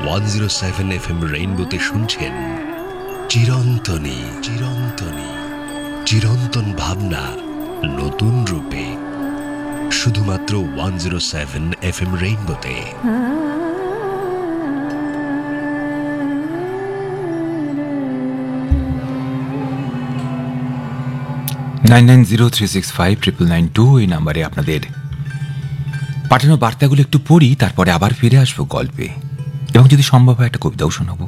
107 FM রেইনবোতে শুনছেন চিরন্তনী চিরন্তনী চিরন্তন ভাবনা নতুন রূপে, শুধুমাত্র 107 FM রেইনবোতে। এই নাম্বারে আপনাদের পাঠানো বার্তাগুলো একটু পড়ি, তারপরে আবার ফিরে আসবো গল্পে, এবং যদি সম্ভব হয় একটা কবিতাও শোনাবো।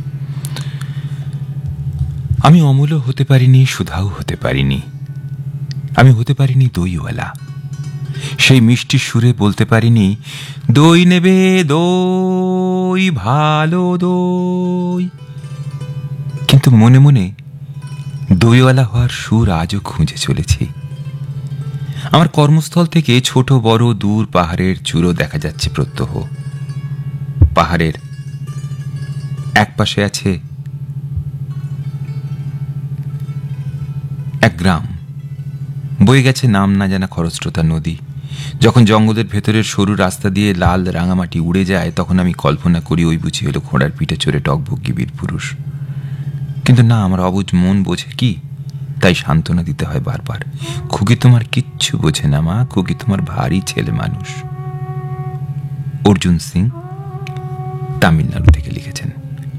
আমি অমূল্য হতে পারিনি, সুধাও হতে পারিনি, আমি হতে পারিনি দইওয়ালা। সেই মিষ্টি সুরে বলতে পারিনি দই নেবে, দই ভালো দই, কিন্তু মনে মনে দইওয়ালা হওয়ার সুর আজও খুঁজে চলেছি। আমার কর্মস্থল থেকে ছোট বড় দূর পাহাড়ের চূড়ো দেখা যাচ্ছে প্রত্যহ। পাহাড়ের এক পাশে আছে এক গ্রাম, বয়ে গেছে নাম না জানা খরস্রোতা নদী। যখন জঙ্গলের ভেতরের সরু রাস্তা দিয়ে লাল রাঙামাটি উড়ে যায়, তখন আমি কল্পনা করি ওই বুঝি হলো ঘোড়ার পিঠে চড়ে টকবকি বীর পুরুষ। কিন্তু না, আমার অবুঝ মন বোঝে কি, তাই সান্ত্বনা দিতে হয় বারবার। খুকি তোমার কিচ্ছু বোঝে না মা, খুকি তোমার ভারী ছেলে মানুষ। অর্জুন সিং তামিলনাড়ু থেকে লিখেছেন।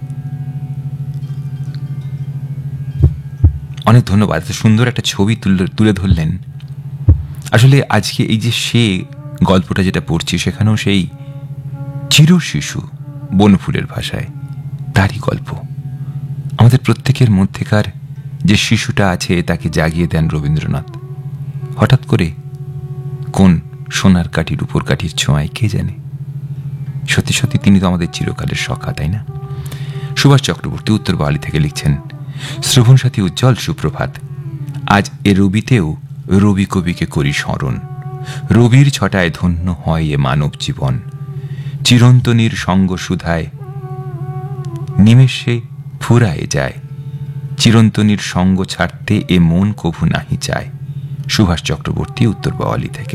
অনেক ধন্যবাদ, এত সুন্দর একটা ছবি তুলে ধরলেন। আসলে আজকে এই যে সে গল্পটা যেটা পড়ছি, সেখানেও সেই চির শিশু বনফুলের ভাষায় তারই গল্প। আমাদের প্রত্যেকের মধ্যেকার যে শিশুটা আছে, তাকে জাগিয়ে দেন রবীন্দ্রনাথ হঠাৎ করে। কোন সোনার কাঠির উপর কাঠির ছোঁয়ায় কে জানে। সত্যি সত্যি তিনি তো আমাদের চিরকালের সখা, তাই না? সুভাষ চক্রবর্তী উত্তর বাওয়ালি থেকে লিখছেন, শ্রবণ সাথী উজ্জ্বল সুপ্রভাত। আজ এ রবিতেও রবি কবিকে করি স্মরণ। রবির ছটায় ধন্য হয় এ মানব জীবন। চিরন্তনীর সঙ্গ সুধায় নিমেষে ফুরায়ে যায়। চিরন্তনীর সঙ্গ ছাড়তে এ মন কভু নাহি চায়। সুভাষ চক্রবর্তী উত্তর বাওয়ালি থেকে।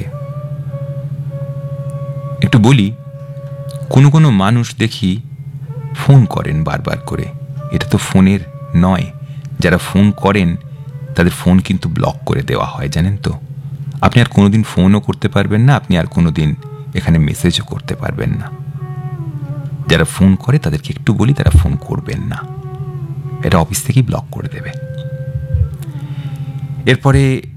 একটু বলি, কোনো কোনো মানুষ দেখি ফোন করেন বারবার করে। এটা তো ফোনের নয়, যারা ফোন করেন তাদের ফোন কিন্তু ব্লক করে দেওয়া হয়, জানেন তো। আপনি আর কোনোদিন ফোনও করতে পারবেন না, আপনি আর কোনোদিন এখানে মেসেজও করতে পারবেন না। যারা ফোন করে তাদেরকে একটু বলি, তারা ফোন করবেন না, এটা অফিস থেকেই ব্লক করে দেবে। এরপরে